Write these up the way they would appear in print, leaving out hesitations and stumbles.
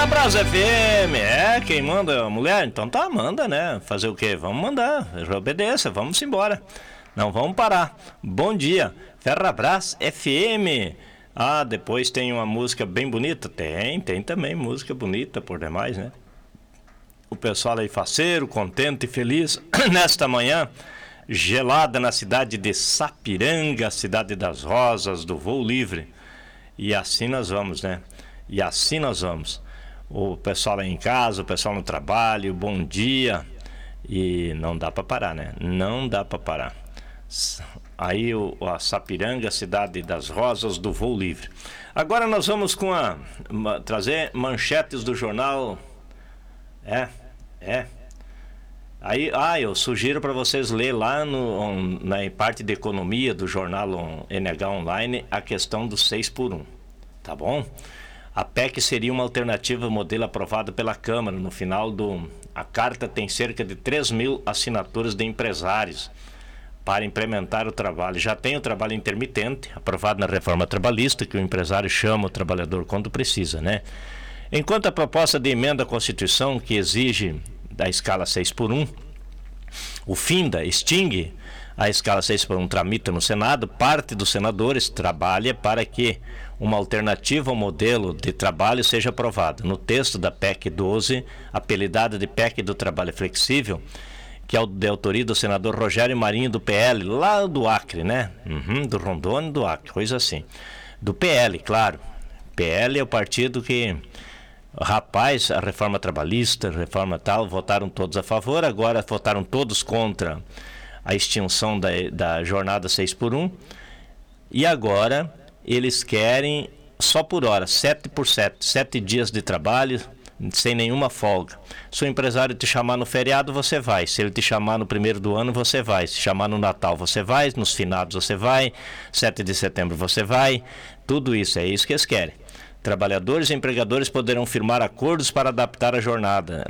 Brasa FM, quem manda é a mulher? Então tá, manda, né? Fazer o quê? Vamos mandar, obedeça, vamos embora. Não vamos parar. Bom dia, Ferrabras FM. Depois tem uma música bem bonita? Tem também música bonita por demais, né? O pessoal aí faceiro, contente e feliz nesta manhã gelada na cidade de Sapiranga, cidade das rosas, do voo livre. E assim nós vamos, né? E assim nós vamos. O pessoal aí em casa, o pessoal no trabalho, bom dia. E não dá para parar, né? Não dá para parar. Aí a Sapiranga, cidade das rosas, do voo livre. Agora nós vamos trazer manchetes do jornal. Aí, eu sugiro para vocês ler lá na parte de economia do jornal NH Online a questão do 6x1, tá bom? A PEC seria uma alternativa modelo aprovado pela Câmara. No final a carta tem cerca de 3 mil assinaturas de empresários para implementar o trabalho. Já tem o trabalho intermitente, aprovado na reforma trabalhista, que o empresário chama o trabalhador quando precisa, né? Enquanto a proposta de emenda à Constituição, que exige da escala 6x1, extingue a escala 6x1, tramita no Senado, parte dos senadores trabalha para que uma alternativa ao modelo de trabalho seja aprovada. No texto da PEC 12, apelidada de PEC do Trabalho Flexível, que é de autoria do senador Rogério Marinho, do PL, lá do Acre, né? Do Rondônia, do Acre, coisa assim. Do PL, claro. PL é o partido que... Rapaz, a reforma trabalhista, reforma tal, votaram todos a favor, agora votaram todos contra a extinção da jornada 6x1, e agora eles querem só por hora, 7x7, 7 dias de trabalho, sem nenhuma folga. Se o empresário te chamar no feriado, você vai. Se ele te chamar no primeiro do ano, você vai. Se chamar no Natal, você vai. Nos finados, você vai. 7 de setembro, você vai. Tudo isso, é isso que eles querem. Trabalhadores e empregadores poderão firmar acordos para adaptar a jornada.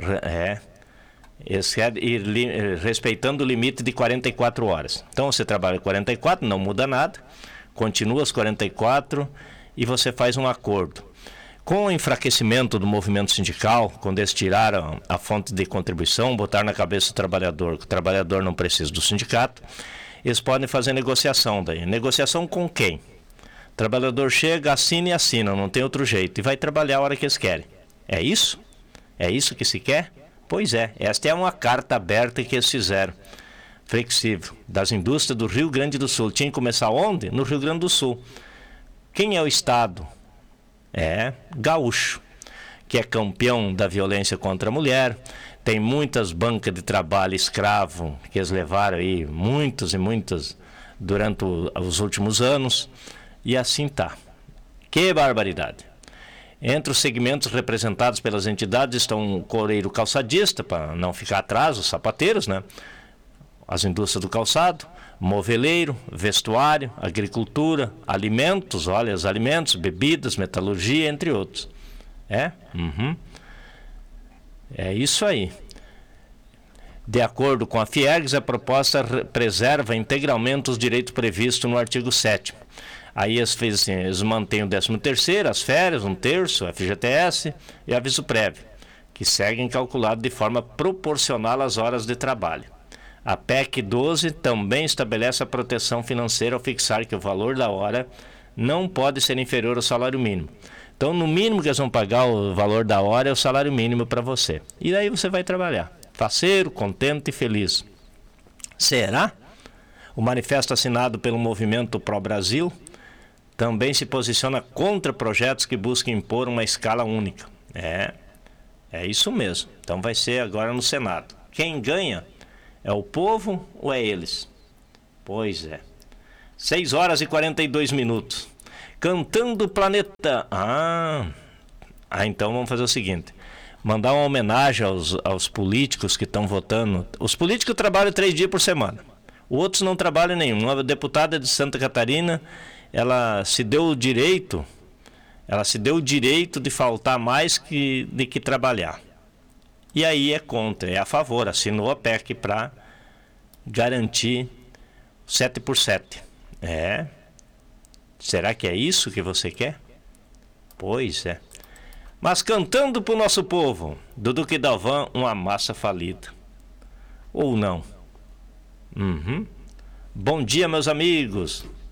Respeitando o limite de 44 horas. Então você trabalha 44, não muda nada, continua as 44 e você faz um acordo. Com o enfraquecimento do movimento sindical, quando eles tiraram a fonte de contribuição, botaram na cabeça do trabalhador que o trabalhador não precisa do sindicato, eles podem fazer negociação daí. Negociação com quem? O trabalhador chega, assina e assina, não tem outro jeito, e vai trabalhar a hora que eles querem. É isso? É isso que se quer? Pois é, esta é uma carta aberta que eles fizeram, flexível, das indústrias do Rio Grande do Sul. Tinha que começar onde? No Rio Grande do Sul. Quem é o estado? Gaúcho, que é campeão da violência contra a mulher, tem muitas bancas de trabalho escravo, que eles levaram aí muitas e muitas durante os últimos anos. E assim tá. Que barbaridade. Entre os segmentos representados pelas entidades estão o coreiro calçadista, para não ficar atrás, os sapateiros, né? As indústrias do calçado, moveleiro, vestuário, agricultura, alimentos, alimentos, bebidas, metalurgia, entre outros. É isso aí. De acordo com a Fiergs, a proposta preserva integralmente os direitos previstos no artigo 7º. Aí eles mantêm o 13º, as férias, 1/3, FGTS e aviso prévio, que seguem calculados de forma proporcional às horas de trabalho. A PEC 12 também estabelece a proteção financeira ao fixar que o valor da hora não pode ser inferior ao salário mínimo. Então, no mínimo que eles vão pagar o valor da hora é o salário mínimo para você. E daí você vai trabalhar, faceiro, contente e feliz. Será? O manifesto assinado pelo Movimento Pro Brasil também se posiciona contra projetos que buscam impor uma escala única. É isso mesmo. Então vai ser agora no Senado. Quem ganha é o povo ou é eles? Pois é. 6 horas e 42 minutos. Cantando o Planeta. Então vamos fazer o seguinte. Mandar uma homenagem aos políticos que estão votando. Os políticos trabalham 3 dias por semana. Outros não trabalham nenhum. Uma deputada de Santa Catarina, ela se deu o direito de faltar mais de que trabalhar. E aí é contra, é a favor, assinou a PEC para garantir 7x7. Será que é isso que você quer? Pois é. Mas cantando pro nosso povo, Dudu e Dalvan, uma massa falida. Ou não? Bom dia, meus amigos.